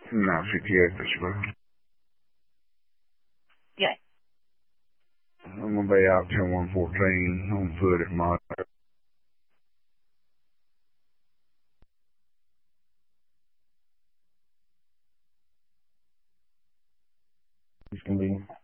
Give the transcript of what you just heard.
No, 58 this way. Yeah. I'm gonna be out till 114 on foot at my. It's gonna be